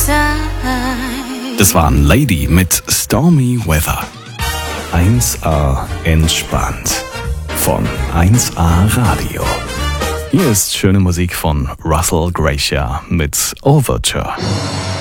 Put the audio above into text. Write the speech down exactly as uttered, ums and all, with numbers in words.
Das waren Lady mit Stormy Weather. eins A entspannt von eins A Radio. Hier ist schöne Musik von Russell Gracia mit Overture.